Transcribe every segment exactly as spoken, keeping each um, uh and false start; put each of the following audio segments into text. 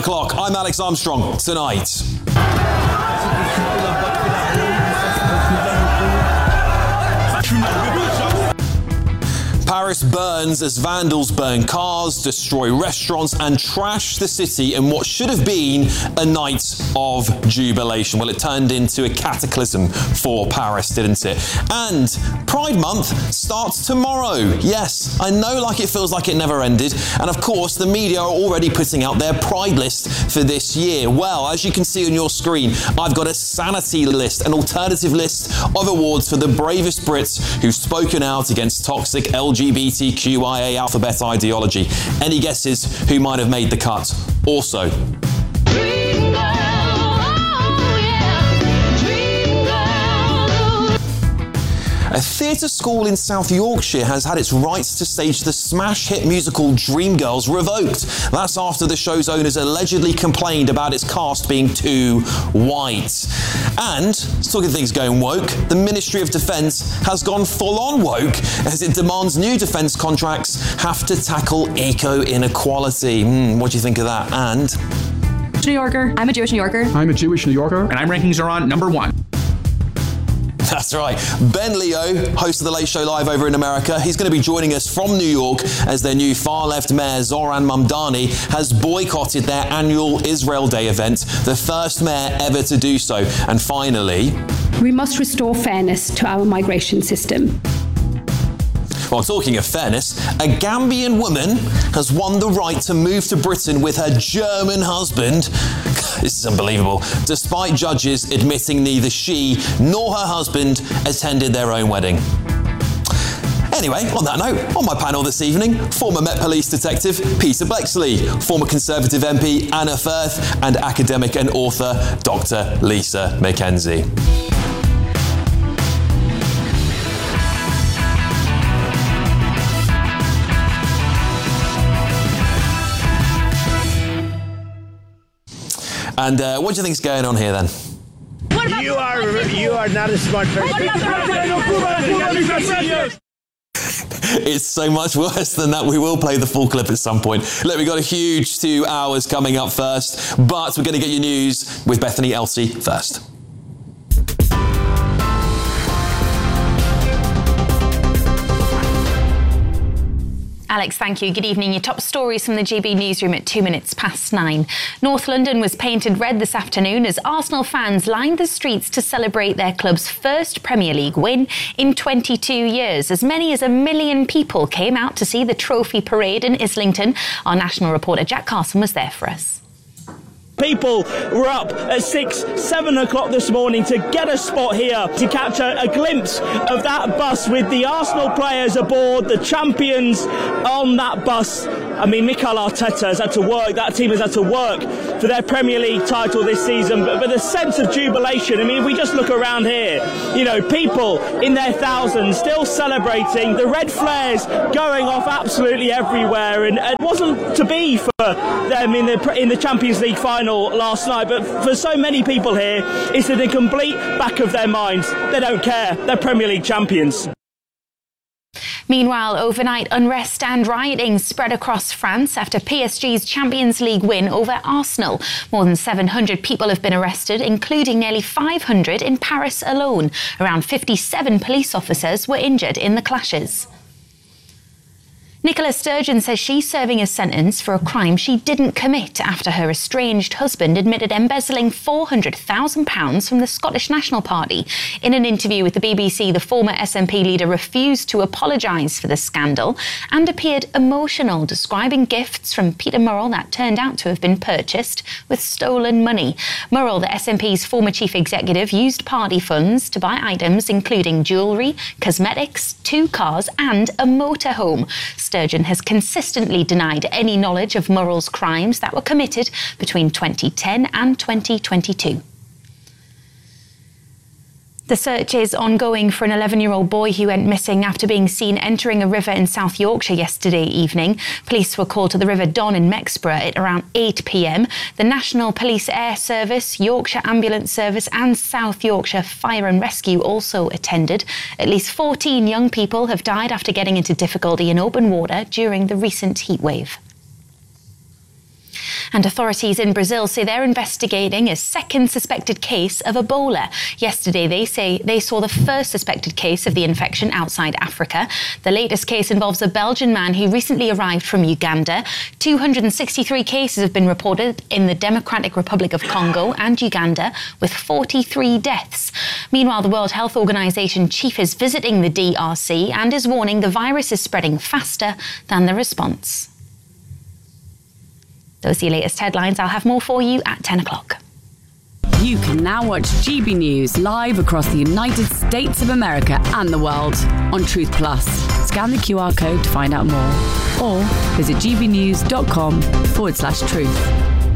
O'clock. I'm Alex Armstrong. Tonight. Paris burns as vandals burn cars, destroy restaurants and trash the city in what should have been a night of jubilation. Well, it turned into a cataclysm for Paris, didn't it? And Pride Month starts tomorrow. Yes, I know, like it feels like it never ended. And of course, the media are already putting out their Pride list for this year. Well, as you can see on your screen, I've got a sanity list, an alternative list of awards for the bravest Brits who've spoken out against toxic L G B T Q I A alphabet ideology. Any guesses who might have made the cut? Also, a theatre school in South Yorkshire has had its rights to stage the smash hit musical Dreamgirls revoked. That's after the show's owners allegedly complained about its cast being too white. And, talking of things going woke, the Ministry of Defence has gone full-on woke as it demands new defence contracts have to tackle eco-inequality. Hmm, what do you think of that? And... New Yorker. I'm a Jewish New Yorker. I'm a Jewish New Yorker. And I'm ranking Zoran number one. That's right. Ben Leo, host of The Late Show Live over in America, he's going to be joining us from New York as their new far-left mayor, Zoran Mamdani, has boycotted their annual Israel Day event, the first mayor ever to do so. And finally... we must restore fairness to our migration system. Well, talking of fairness, a Gambian woman has won the right to move to Britain with her German husband. This is unbelievable. Despite judges admitting neither she nor her husband attended their own wedding. Anyway, on that note, on my panel this evening, former Met Police detective Peter Bexley, former Conservative M P Anna Firth, and academic and author Doctor Lisa McKenzie. And uh, what do you think's going on here then? You are you are not a smart person. It's so much worse than that. We will play the full clip at some point. Look, we've got a huge two hours coming up first, but we're going to get your news with Bethany Elsey first. Alex, thank you. Good evening. Your top stories from the G B newsroom at two minutes past nine. North London was painted red this afternoon as Arsenal fans lined the streets to celebrate their club's first Premier League win in twenty-two years. As many as a million people came out to see the trophy parade in Islington. Our national reporter Jack Carson was there for us. People were up at six, seven o'clock this morning to get a spot here to capture a glimpse of that bus with the Arsenal players aboard, the champions on that bus. I mean, Mikel Arteta has had to work, that team has had to work for their Premier League title this season, but, but the sense of jubilation, I mean, if we just look around here, you know, people in their thousands still celebrating, the red flares going off absolutely everywhere, and it wasn't to be for them in the, in the Champions League final last night, but for so many people here, it's in the complete back of their minds. They don't care. They're Premier League champions. Meanwhile, overnight unrest and rioting spread across France after P S G's Champions League win over Arsenal. More than seven hundred people have been arrested, including nearly five hundred in Paris alone. Around fifty-seven police officers were injured in the clashes. Nicola Sturgeon says she's serving a sentence for a crime she didn't commit after her estranged husband admitted embezzling four hundred thousand pounds from the Scottish National Party. In an interview with the B B C, the former S N P leader refused to apologise for the scandal and appeared emotional, describing gifts from Peter Murrell that turned out to have been purchased with stolen money. Murrell, the S N P's former chief executive, used party funds to buy items including jewellery, cosmetics, two cars and a motorhome. Sturgeon has consistently denied any knowledge of Murrell's crimes that were committed between twenty ten and twenty twenty-two. The search is ongoing for an eleven-year-old boy who went missing after being seen entering a river in South Yorkshire yesterday evening. Police were called to the River Don in Mexborough at around eight p m. The National Police Air Service, Yorkshire Ambulance Service and South Yorkshire Fire and Rescue also attended. At least fourteen young people have died after getting into difficulty in open water during the recent heatwave. And authorities in Brazil say they're investigating a second suspected case of Ebola. Yesterday, they say they saw the first suspected case of the infection outside Africa. The latest case involves a Belgian man who recently arrived from Uganda. two hundred sixty-three cases have been reported in the Democratic Republic of Congo and Uganda, with forty-three deaths. Meanwhile, the World Health Organization chief is visiting the D R C and is warning the virus is spreading faster than the response. Those are your latest headlines. I'll have more for you at ten o'clock. You can now watch G B News live across the United States of America and the world on Truth Plus. Scan the Q R code to find out more, or visit gbnews.com forward slash truth.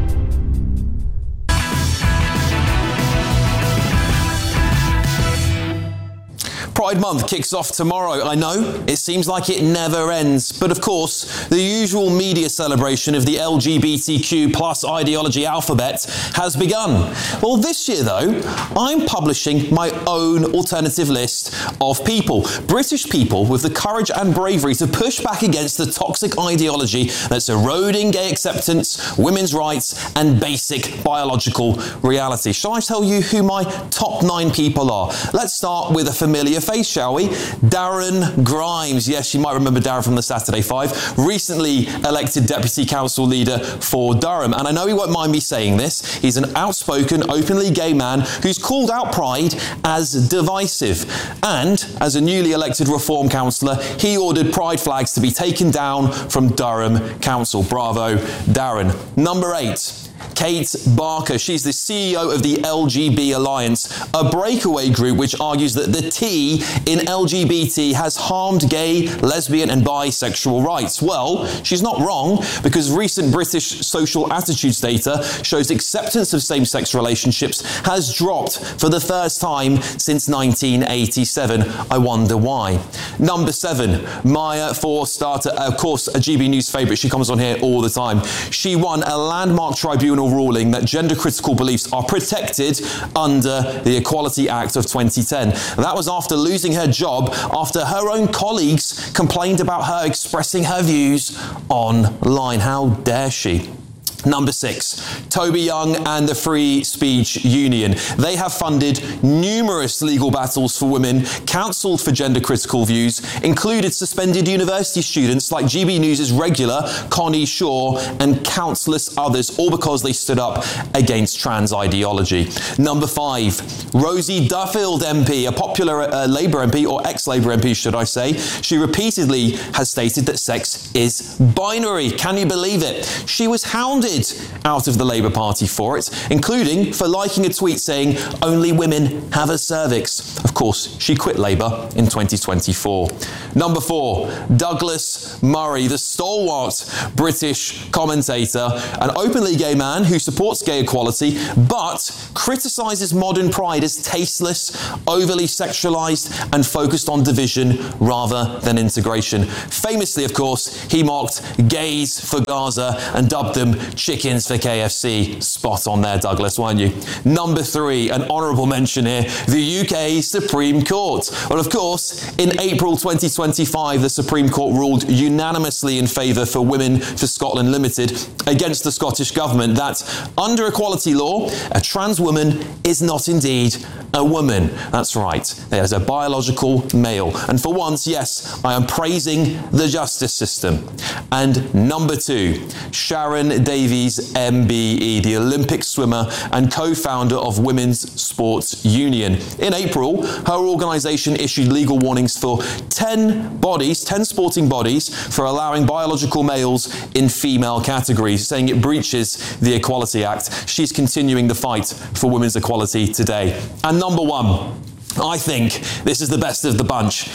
Pride Month kicks off tomorrow. I know, it seems like it never ends. But of course, the usual media celebration of the L G B T Q plus ideology alphabet has begun. Well, this year, though, I'm publishing my own alternative list of people. British people with the courage and bravery to push back against the toxic ideology that's eroding gay acceptance, women's rights, and basic biological reality. Shall I tell you who my top nine people are? Let's start with a familiar face, shall we? Darren Grimes. Yes, you might remember Darren from the Saturday Five. Recently elected Deputy Council Leader for Durham. And I know he won't mind me saying this. He's an outspoken, openly gay man who's called out Pride as divisive. And as a newly elected Reform councillor, he ordered Pride flags to be taken down from Durham Council. Bravo, Darren. Number eight. Kate Barker. She's the C E O of the L G B Alliance, a breakaway group which argues that the T in L G B T has harmed gay, lesbian and bisexual rights. Well, she's not wrong, because recent British social attitudes data shows acceptance of same-sex relationships has dropped for the first time since nineteen eighty-seven. I wonder why. Number seven, Maya Forstater, of course, a G B News favourite. She comes on here all the time. She won a landmark tribunal ruling that gender-critical beliefs are protected under the Equality Act of twenty ten. That was after losing her job after her own colleagues complained about her expressing her views online. How dare she? Number six, Toby Young and the Free Speech Union. They have funded numerous legal battles for women, counselled for gender-critical views, included suspended university students like G B News' regular Connie Shaw and countless others, all because they stood up against trans ideology. Number five, Rosie Duffield M P, a popular uh, Labour M P, or ex-Labour M P, should I say. She repeatedly has stated that sex is binary. Can you believe it? She was hounded out of the Labour Party for it, including for liking a tweet saying only women have a cervix. Of course, she quit Labour in twenty twenty-four. Number four, Douglas Murray, the stalwart British commentator, an openly gay man who supports gay equality but criticises modern Pride as tasteless, overly sexualised and focused on division rather than integration. Famously, of course, he mocked gays for Gaza and dubbed them chickens for K F C. Spot on there, Douglas, weren't you? Number three, an honourable mention here, the U K Supreme Court. Well, of course, in April twenty twenty-five, the Supreme Court ruled unanimously in favour for Women for Scotland Limited against the Scottish Government that under equality law, a trans woman is not indeed a woman. That's right, there's a biological male. And for once, yes, I am praising the justice system. And number two, Sharon Davies M B E, the Olympic swimmer and co-founder of Women's Sports Union. In April, her organisation issued legal warnings for ten bodies, ten sporting bodies, for allowing biological males in female categories, saying it breaches the Equality Act. She's continuing the fight for women's equality today. And number one, I think this is the best of the bunch.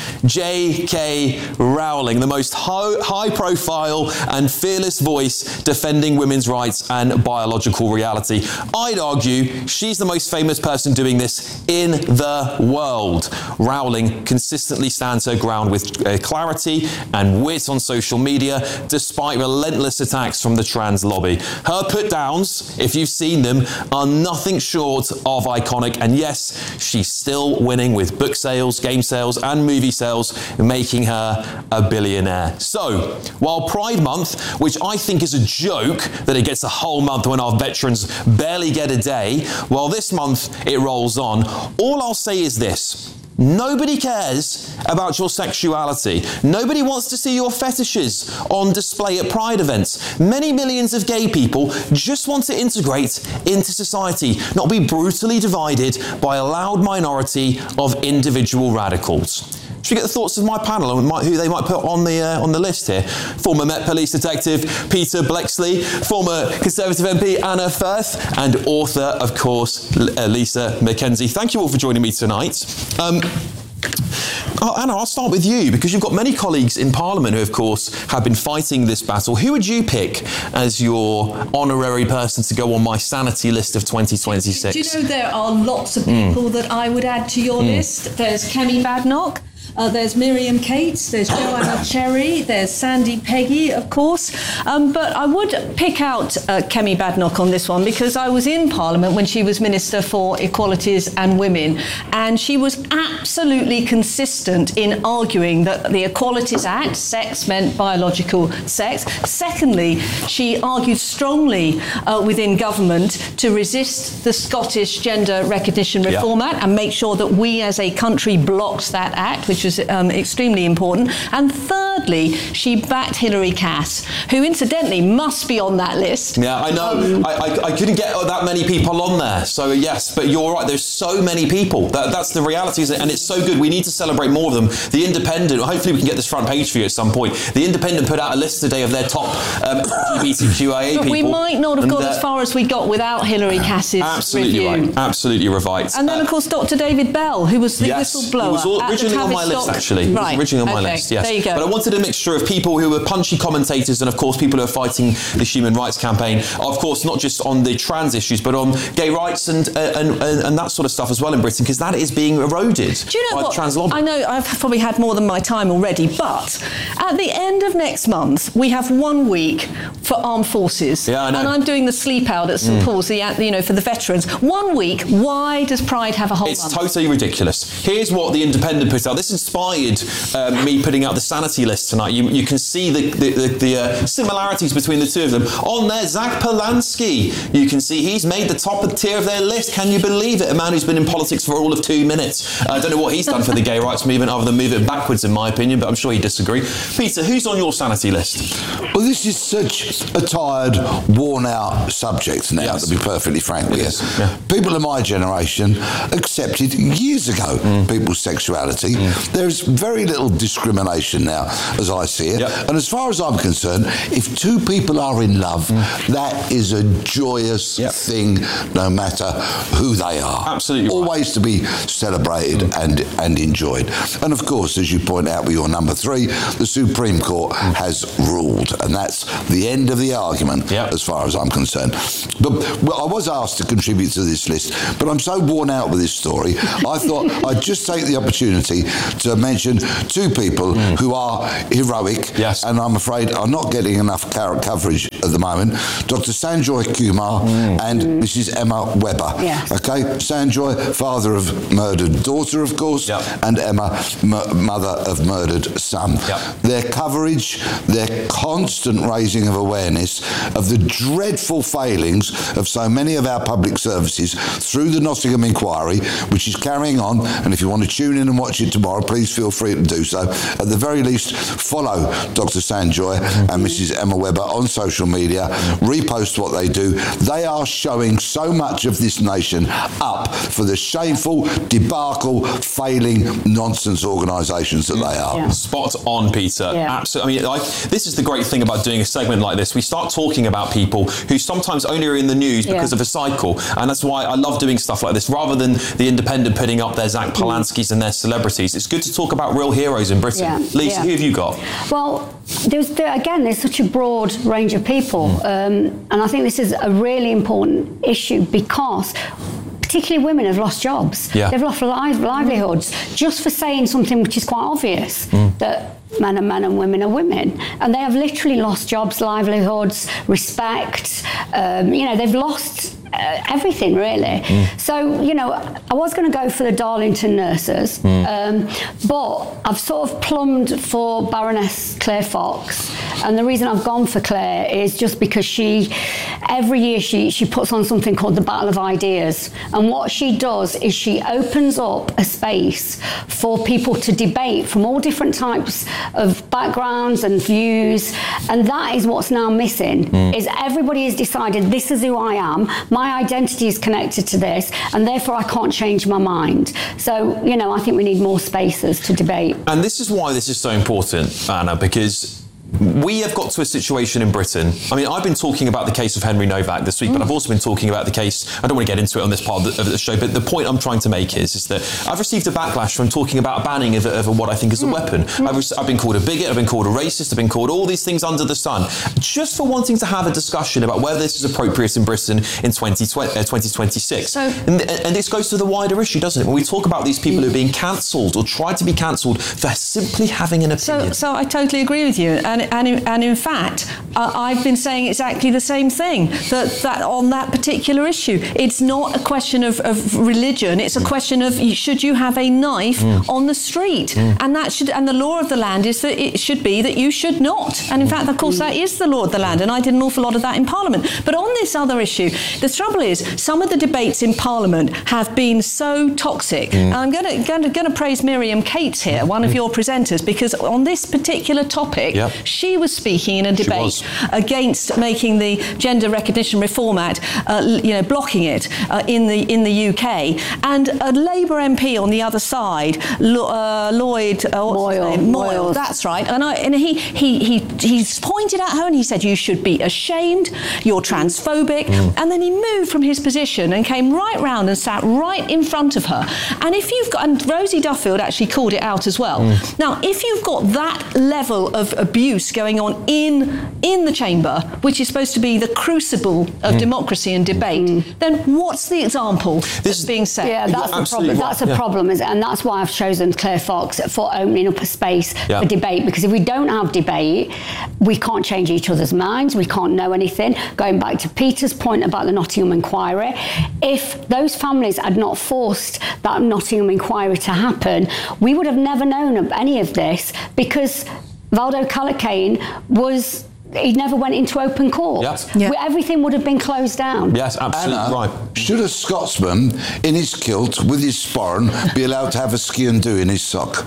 J K Rowling, the most ho- high-profile and fearless voice defending women's rights and biological reality. I'd argue she's the most famous person doing this in the world. Rowling consistently stands her ground with uh, clarity and wit on social media, despite relentless attacks from the trans lobby. Her put-downs, if you've seen them, are nothing short of iconic, and yes, she still winning with book sales, game sales, and movie sales, making her a billionaire. So, while Pride Month, which I think is a joke that it gets a whole month when our veterans barely get a day, while this month it rolls on, all I'll say is this. Nobody cares about your sexuality. Nobody wants to see your fetishes on display at Pride events. Many millions of gay people just want to integrate into society, not be brutally divided by a loud minority of individual radicals. Should we get the thoughts of my panel and who they might put on the uh, on the list here? Former Met Police Detective Peter Bleksley, former Conservative M P Anna Firth, and author, of course, L- Lisa McKenzie. Thank you all for joining me tonight. Um, Oh, Anna, I'll start with you, because you've got many colleagues in Parliament who, of course, have been fighting this battle. Who would you pick as your honorary person to go on my sanity list of twenty twenty-six? Do you know there are lots of people mm. that I would add to your mm. list? There's Kemi Badenoch. Uh, there's Miriam Cates, there's Joanna Cherry, there's Sandy Peggy, of course. Um, but I would pick out uh, Kemi Badenoch on this one, because I was in Parliament when she was Minister for Equalities and Women, and she was absolutely consistent in arguing that the Equalities Act, sex meant biological sex. Secondly, she argued strongly uh, within government to resist the Scottish Gender Recognition Reform yeah. Act and make sure that we as a country blocked that act, which was um, extremely important. And thirdly, she backed Hilary Cass, who incidentally must be on that list. Yeah, I know. Um, I, I, I couldn't get that many people on there. So yes, but you're right. There's so many people. That, that's the reality, isn't it? And it's so good. We need to celebrate more of them. The Independent, hopefully we can get this front page for you at some point. The Independent put out a list today of their top um, L G B T Q I A but people. We might not have and, got uh, as far as we got without Hilary Cass's absolutely review. Right. Absolutely right. And then, uh, of course, Doctor David Bell, who was the yes, whistleblower. He was all, originally on my list, actually. Right. He was originally on my okay. list, yes. There you go. But I wanted a mixture of people who were punchy commentators and, of course, people who are fighting the human rights campaign. Of course, not just on the trans issues, but on gay rights and uh, and, and, and that sort of stuff as well in Britain, because that is being eroded Do you know by what? the trans lobby. I know I've probably had more than my time already, but at the end of next month, we have one week for armed forces. Yeah, I know. And I'm doing the sleep out at St mm. Paul's, the, you know, for the veterans. One week, why does Pride have a whole it's month? It's totally ridiculous. Here's what the Independent put out. This inspired uh, me putting out the sanity list tonight. You, you can see the, the, the, the uh, similarities between the two of them. On there, Zach Polanski. You can see he's made the top of tier of their list. Can you believe it? A man who's been in politics for all of two minutes. I don't know what he's done for the gay rights movement other than move it backwards, in my opinion, but I'm sure he'd disagree. Peter, who's on your sanity list? Well, this is such a tired, worn-out subject now, yes. to be perfectly frank with you. Yeah. People of my generation accepted years ago mm. people's sexuality. Mm. There's very little discrimination now, as I see it. Yep. And as far as I'm concerned, if two people are in love, mm. that is a joyous yep. thing, no matter who they are. Absolutely right. Always to be celebrated mm. and, and enjoyed. And of course, as you point out with your number three, the Supreme Court mm. has ruled, and that's the end of the argument yep. as far as I'm concerned. But well, I was asked to contribute to this list, but I'm so worn out with this story, I thought I'd just take the opportunity to mention two people mm. who are heroic, yes. and I'm afraid are not getting enough coverage at the moment. Doctor Sanjoy Kumar mm. and mm. Missus Emma Webber. Yes. Okay, Sanjoy, father of murdered daughter, of course, yep. and Emma, m- mother of murdered son. Yep. Their coverage, their constant raising of awareness of the dreadful failings of so many of our public services through the Nottingham Inquiry, which is carrying on, and if you want to tune in and watch it tomorrow, please feel free to do so. At the very least, follow Doctor Sanjoy and Missus Emma Webber on social media, repost what they do. They are showing so much of this nation up for the shameful, debacle, failing, nonsense organisations that they are. Yeah. Spot on, Peter. Yeah. Absolutely. I mean, like, this is the great thing about doing a segment like this. We start talking about people who sometimes only are in the news because yeah. of a cycle, and that's why I love doing stuff like this, rather than the Independent putting up their Zach Polanskis mm. and their celebrities. It's good to talk about real heroes in Britain. Yeah. Lisa, yeah. who have you got? Well, there's there, again, there's such a broad range of people, mm. um, and I think this is a really important issue because particularly women have lost jobs. Yeah. They've lost li- livelihoods just for saying something which is quite obvious, mm. that men are men and women are women. And they have literally lost jobs, livelihoods, respect. Um, you know, they've lost uh, everything really. Mm. So, you know, I was going to go for the Darlington nurses, mm. um, but I've sort of plumbed for Baroness Claire Fox. And the reason I've gone for Claire is just because she, every year she, she puts on something called the Battle of Ideas. And what she does is she opens up a space for people to debate from all different types of backgrounds and views. And that is what's now missing, mm. is everybody has decided this is who I am, my identity is connected to this, and therefore I can't change my mind. So, you know, I think we need more spaces to debate. And this is why this is so important, Anna, because we have got to a situation in Britain. I mean, I've been talking about the case of Henry Novak this week, mm. but I've also been talking about the case, I don't want to get into it on this part of the, of the show, but the point I'm trying to make is, is that I've received a backlash from talking about a banning of, of what I think is a mm. weapon. Mm. I've, I've been called a bigot, I've been called a racist, I've been called all these things under the sun, just for wanting to have a discussion about whether this is appropriate in Britain in twenty twenty-six. So, and, and this goes to the wider issue, doesn't it? When we talk about these people who are being cancelled or tried to be cancelled for simply having an opinion. So, so I totally agree with you. And, and, and in fact, uh, I've been saying exactly the same thing, that, that on that particular issue, it's not a question of, of religion, it's a question of should you have a knife mm. on the street? Mm. And that should, and the law of the land is that it should be that you should not. And in fact, of course, that is the law of the land, and I did an awful lot of that in Parliament. But on this other issue, the trouble is, some of the debates in Parliament have been so toxic. Mm. And I'm going to, going to going to praise Miriam Cates here, one of your presenters, because on this particular topic, yep. she was speaking in a debate against making the Gender Recognition Reform Act, uh, you know, blocking it uh, in the in the U K, and a Labour M P on the other side, Lo- uh, Lloyd uh, Moyle, Moyle, that's right, and, I, and he he he he's pointed at her and he said, "You should be ashamed. You're transphobic," mm. and then he moved from his position and came right round and sat right in front of her. And if you've got, and Rosie Duffield actually called it out as well. Mm. Now, if you've got that level of abuse going on in in the chamber, which is supposed to be the crucible of mm. democracy and debate, mm. then what's the example this that's being set? Yeah, that's the problem. That's a yeah. problem, is, and that's why I've chosen Claire Fox for opening up a space yeah. for debate. Because if we don't have debate, we can't change each other's minds. We can't know anything. Going back to Peter's point about the Nottingham Inquiry, if those families had not forced that Nottingham Inquiry to happen, we would have never known of any of this, because Valdo Calacane was, he never went into open court. Yes. Yeah. Everything would have been closed down. Yes, absolutely Anna, right. Should a Scotsman in his kilt with his sporran be allowed to have a ski and do in his sock?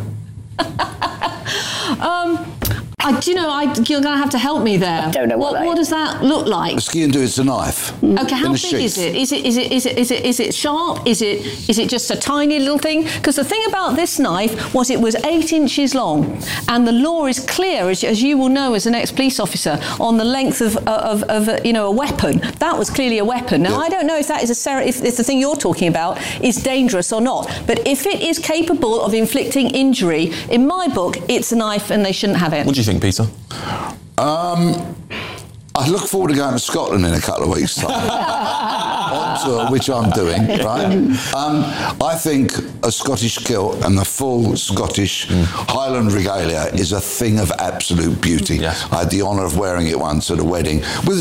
um, I, do you know, I, you're going to have to help me there. I don't know what, what, what does that look like? A ski and do, it's a knife. Okay, how big is it? Is it is it is it is it is it sharp? Is it is it just a tiny little thing? Because the thing about this knife was it was eight inches long, and the law is clear, as, as you will know as an ex-police officer, on the length of of, of a, you know, a weapon. That was clearly a weapon. Now, yeah. I don't know if that is a ser- if, if the thing you're talking about is dangerous or not, but if it is capable of inflicting injury, in my book, it's a knife, and they shouldn't have it. What do you think, Peter? Um, I look forward to going to Scotland in a couple of weeks' time, on tour, which I'm doing, right? Um, I think a Scottish kilt and the full Scottish mm. Highland regalia is a thing of absolute beauty. Yes. I had the honour of wearing it once at a wedding with